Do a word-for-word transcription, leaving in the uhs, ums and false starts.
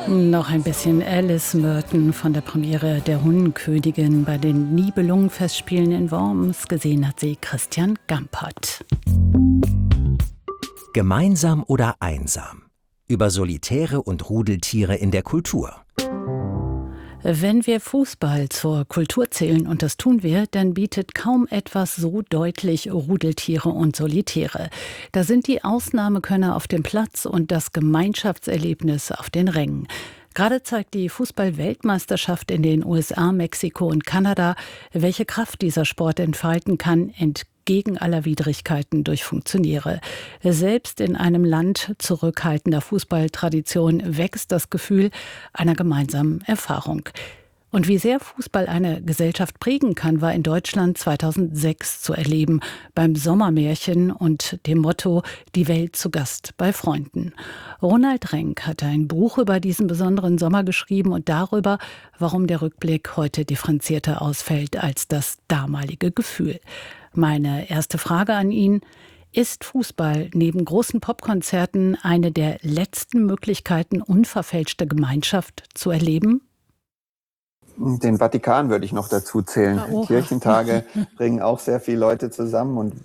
Noch ein bisschen Alice Merton von der Premiere der Hundenkönigin bei den Nibelungenfestspielen in Worms. Gesehen hat sie Christian Gampert. Gemeinsam oder einsam? Über Solitäre und Rudeltiere in der Kultur. Wenn wir Fußball zur Kultur zählen, und das tun wir, dann bietet kaum etwas so deutlich Rudeltiere und Solitäre. Da sind die Ausnahmekönner auf dem Platz und das Gemeinschaftserlebnis auf den Rängen. Gerade zeigt die Fußball-Weltmeisterschaft in den U S A, Mexiko und Kanada, welche Kraft dieser Sport entfalten kann, entgegen aller Widrigkeiten durch Funktionäre. Selbst in einem Land zurückhaltender Fußballtradition wächst das Gefühl einer gemeinsamen Erfahrung. Und wie sehr Fußball eine Gesellschaft prägen kann, war in Deutschland zweitausendsechs zu erleben, beim Sommermärchen und dem Motto »Die Welt zu Gast bei Freunden«. Ronald Renk hat ein Buch über diesen besonderen Sommer geschrieben und darüber, warum der Rückblick heute differenzierter ausfällt als das damalige Gefühl. Meine erste Frage an ihn: Ist Fußball neben großen Popkonzerten eine der letzten Möglichkeiten, unverfälschte Gemeinschaft zu erleben? Den Vatikan würde ich noch dazu zählen. Ah, oha. Kirchentage bringen auch sehr viele Leute zusammen und